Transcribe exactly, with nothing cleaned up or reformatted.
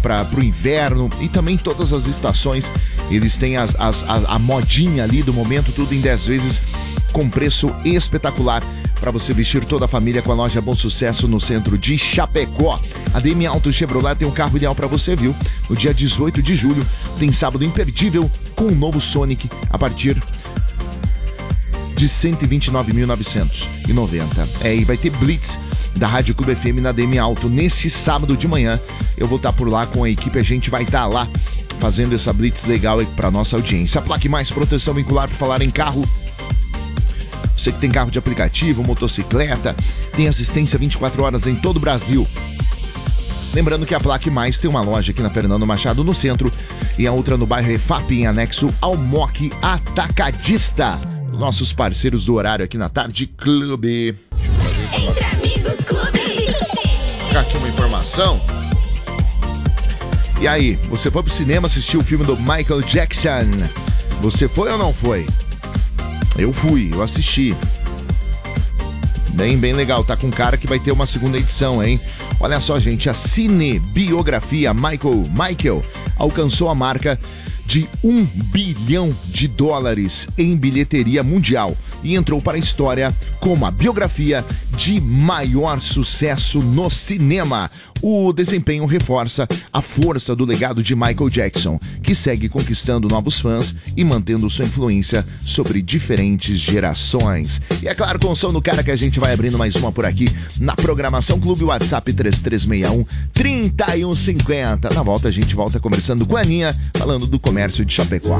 para o inverno e também todas as estações. Eles têm as, as, a, a modinha ali do momento, tudo em dez vezes com preço espetacular para você vestir toda a família com a loja Bom Sucesso no centro de Chapecó. A D M Auto Chevrolet tem um carro ideal para você, viu? No dia dezoito de julho tem sábado imperdível com o novo Sonic a partir de cento e vinte e nove mil novecentos e noventa. É, e vai ter Blitz da Rádio Clube F M na D M Auto nesse sábado de manhã. Eu vou estar por lá com a equipe, a gente vai estar lá fazendo essa Blitz legal para nossa audiência. A Plaque Mais Proteção Vincular, por falar em carro. Você que tem carro de aplicativo, motocicleta, tem assistência vinte e quatro horas em todo o Brasil. Lembrando que a Plaque Mais tem uma loja aqui na Fernando Machado, no centro, e a outra no bairro Efap, em anexo ao M O C Atacadista. Nossos parceiros do horário aqui na Tarde Clube. Entre Amigos Clube. Aqui uma informação. E aí, você foi pro cinema assistir o filme do Michael Jackson? Você foi ou não foi? Eu fui, eu assisti. Bem, bem legal, tá com cara que vai ter uma segunda edição, hein? Olha só, gente, a cinebiografia Michael, Michael alcançou a marca de um bilhão de dólares em bilheteria mundial e entrou para a história como a biografia de maior sucesso no cinema. O desempenho reforça a força do legado de Michael Jackson, que segue conquistando novos fãs e mantendo sua influência sobre diferentes gerações. E é claro, com o som do cara que a gente vai abrindo mais uma por aqui na programação Clube, WhatsApp três três seis um, três um cinco zero. Na volta a gente volta conversando com a Aninha, falando do comércio de Chapecó.